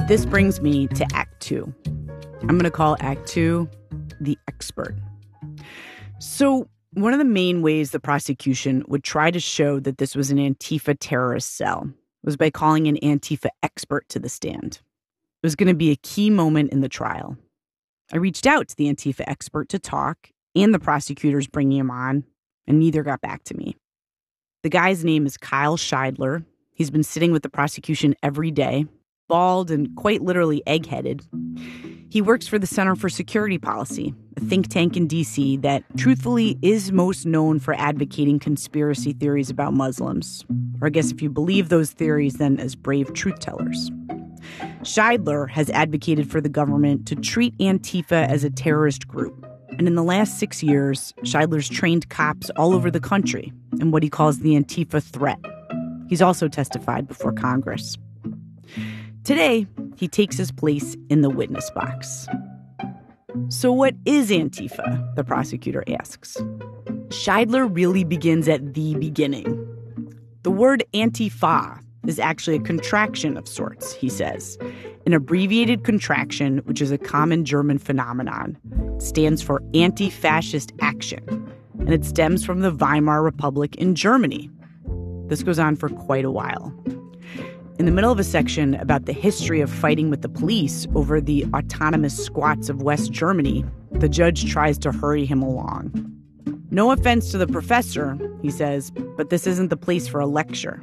This brings me to Act 2. I'm going to call Act 2 the expert. So one of the main ways the prosecution would try to show that this was an Antifa terrorist cell was by calling an Antifa expert to the stand. It was going to be a key moment in the trial. I reached out to the Antifa expert to talk, and the prosecutors bringing him on, and neither got back to me. The guy's name is Kyle Scheidler. He's been sitting with the prosecution every day, bald and quite literally egg-headed. He works for the Center for Security Policy, a think tank in D.C. that, truthfully, is most known for advocating conspiracy theories about Muslims. Or I guess if you believe those theories, then as brave truth-tellers. Scheidler has advocated for the government to treat Antifa as a terrorist group. And in the last 6 years, Scheidler's trained cops all over the country in what he calls the Antifa threat. He's also testified before Congress. Today, he takes his place in the witness box. So what is Antifa? The prosecutor asks. Scheidler really begins at the beginning. The word Antifa is actually a contraction of sorts, he says. An abbreviated contraction, which is a common German phenomenon. It stands for anti-fascist action, and it stems from the Weimar Republic in Germany. This goes on for quite a while. In the middle of a section about the history of fighting with the police over the autonomous squats of West Germany, the judge tries to hurry him along. No offense to the professor, he says, but this isn't the place for a lecture.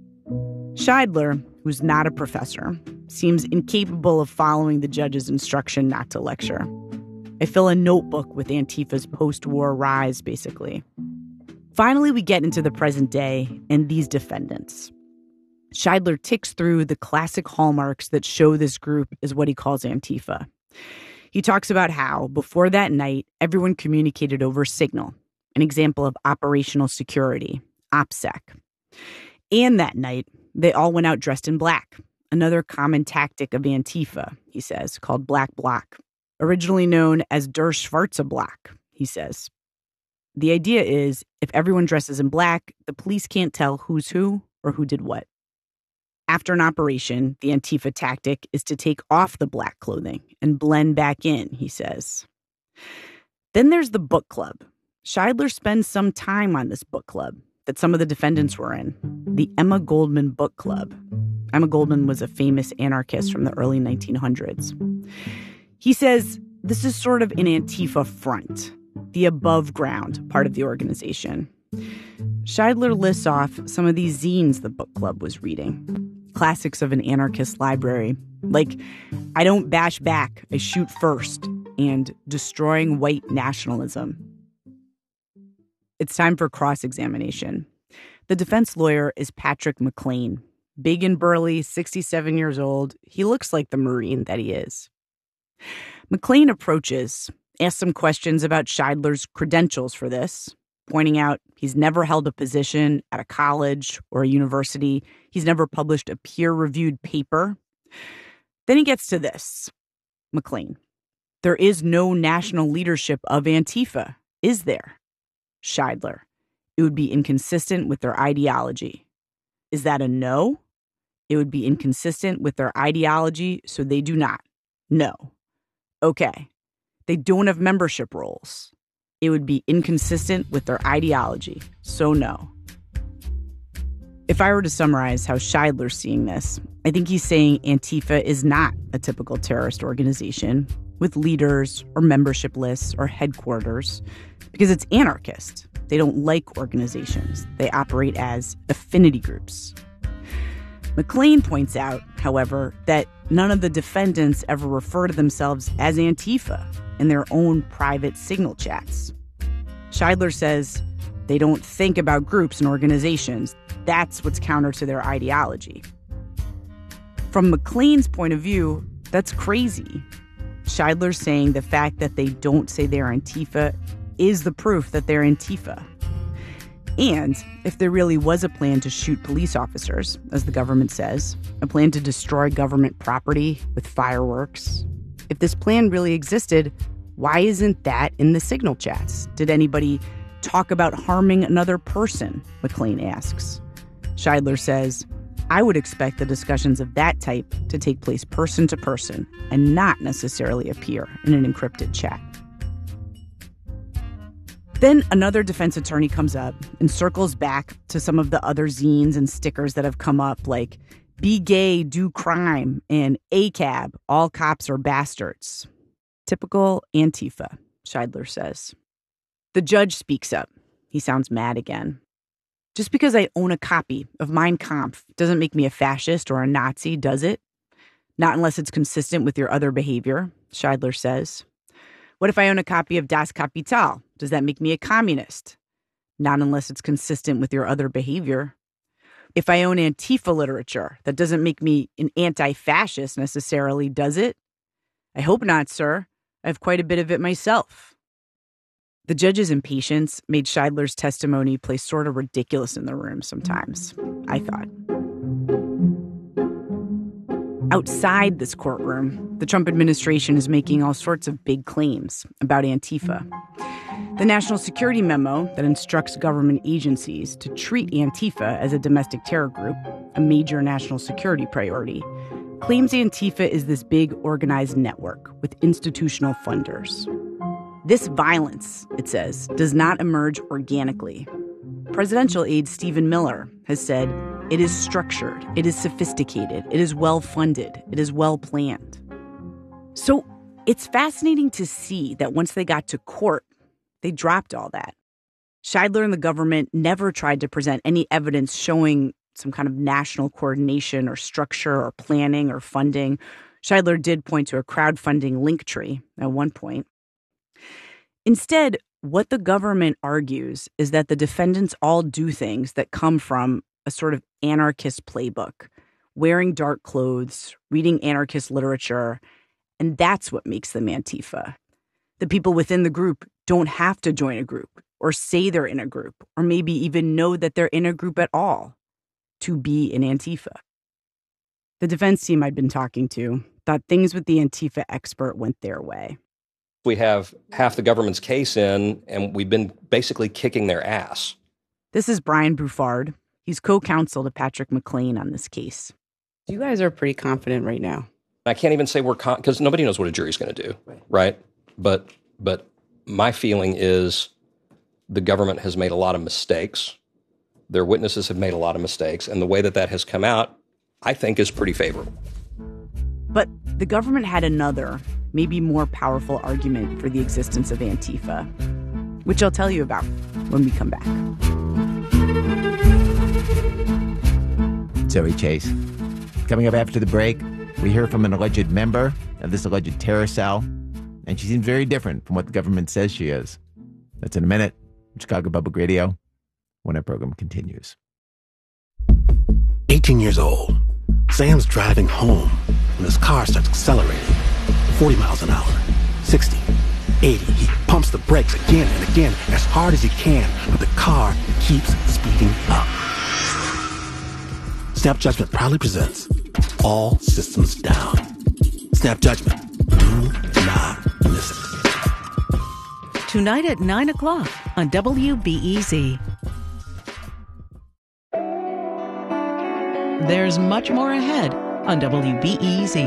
Scheidler, who's not a professor, seems incapable of following the judge's instruction not to lecture. I fill a notebook with Antifa's post-war rise, basically. Finally, we get into the present day and these defendants. Scheidler ticks through the classic hallmarks that show this group is what he calls Antifa. He talks about how, before that night, everyone communicated over Signal, an example of operational security, OPSEC. And that night, they all went out dressed in black, another common tactic of Antifa, he says, called Black Bloc, originally known as Der Schwarze Block, he says. The idea is, if everyone dresses in black, the police can't tell who's who or who did what. After an operation, the Antifa tactic is to take off the black clothing and blend back in, he says. Then there's the book club. Scheidler spends some time on this book club that some of the defendants were in, the Emma Goldman Book Club. Emma Goldman was a famous anarchist from the early 1900s. He says this is sort of an Antifa front, the above ground part of the organization. Scheidler lists off some of these zines the book club was reading, classics of an anarchist library, like I Don't Bash Back, I Shoot First, and Destroying White Nationalism. It's time for cross-examination. The defense lawyer is Patrick McLean. Big and burly, 67 years old. He looks like the Marine that he is. McLean approaches, asks some questions about Scheidler's credentials for this, pointing out he's never held a position at a college or a university. He's never published a peer-reviewed paper. Then he gets to this. McLean: there is no national leadership of Antifa, is there? Scheidler: it would be inconsistent with their ideology. Is that a no? It would be inconsistent with their ideology, so they do not. No. Okay. They don't have membership rolls. It would be inconsistent with their ideology, so no. If I were to summarize how Scheidler's seeing this, I think he's saying Antifa is not a typical terrorist organization with leaders or membership lists or headquarters because it's anarchist. They don't like organizations. They operate as affinity groups. McLean points out, however, that none of the defendants ever refer to themselves as Antifa in their own private Signal chats. Scheidler says they don't think about groups and organizations. That's what's counter to their ideology. From McLean's point of view, that's crazy. Scheidler's saying the fact that they don't say they're Antifa is the proof that they're Antifa. And if there really was a plan to shoot police officers, as the government says, a plan to destroy government property with fireworks, if this plan really existed, why isn't that in the Signal chats? Did anybody talk about harming another person? McLean asks. Scheidler says, I would expect the discussions of that type to take place person to person and not necessarily appear in an encrypted chat. Then another defense attorney comes up and circles back to some of the other zines and stickers that have come up, like "Be gay, do crime" and "ACAB, all cops are bastards." Typical Antifa, Scheidler says. The judge speaks up. He sounds mad again. "Just because I own a copy of Mein Kampf doesn't make me a fascist or a Nazi, does it? Not unless it's consistent with your other behavior," Scheidler says. "What if I own a copy of Das Kapital? Does that make me a communist? Not unless it's consistent with your other behavior. If I own Antifa literature, that doesn't make me an anti-fascist necessarily, does it? I hope not, sir. I have quite a bit of it myself." The judge's impatience made Scheidler's testimony play sort of ridiculous in the room sometimes, I thought. Outside this courtroom, the Trump administration is making all sorts of big claims about Antifa. The National Security Memo that instructs government agencies to treat Antifa as a domestic terror group, a major national security priority, claims Antifa is this big organized network with institutional funders. This violence, it says, does not emerge organically. Presidential aide Stephen Miller has said, "It is structured, it is sophisticated, it is well-funded, it is well-planned." So it's fascinating to see that once they got to court, they dropped all that. Scheidler and the government never tried to present any evidence showing some kind of national coordination or structure or planning or funding. Scheidler did point to a crowdfunding link tree at one point. Instead, what the government argues is that the defendants all do things that come from a sort of anarchist playbook, wearing dark clothes, reading anarchist literature, and that's what makes them Antifa. The people within the group don't have to join a group or say they're in a group or maybe even know that they're in a group at all to be an Antifa. The defense team I'd been talking to thought things with the Antifa expert went their way. We have half the government's case in, and we've been basically kicking their ass. This is Brian Bouffard. He's co-counsel to Patrick McLean on this case. You guys are pretty confident right now. I can't even say we're because nobody knows what a jury's going to do, right? But my feeling is the government has made a lot of mistakes. Their witnesses have made a lot of mistakes, and the way that has come out, I think, is pretty favorable. But the government had another, maybe more powerful argument for the existence of Antifa, which I'll tell you about when we come back. Zoe Chase. Coming up after the break, we hear from an alleged member of this alleged terror cell, and she seems very different from what the government says she is. That's in a minute. Chicago Public Radio, when our program continues. 18 years old, Sam's driving home when his car starts accelerating. 40 miles an hour, 60, 80. He pumps the brakes again and again as hard as he can, but the car keeps speeding up. Snap Judgment proudly presents All Systems Down. Snap Judgment. Do not miss it. Tonight at 9 o'clock on WBEZ. There's much more ahead on WBEZ.